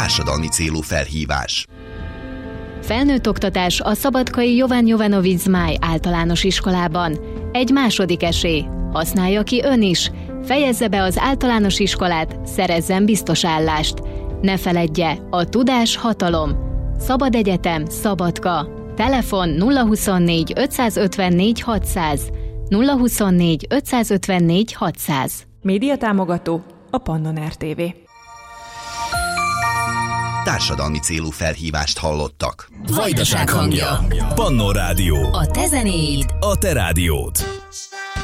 Társadalmi célú felhívás. Felnőtt oktatás a szabadkai Jovan Jovanovic Zmáj általános iskolában. Egy második esély. Használja ki ön is. Fejezze be az általános iskolát, szerezzen biztos állást. Ne feledje, a tudás hatalom. Szabad Egyetem, Szabadka. Telefon 024 554 600. 024 554 600. Média támogató a Pannon RTV. Társadalmi célú felhívást hallottak. Vajdaság hangja. Pannon Rádió. A te zenéid. A te rádiód.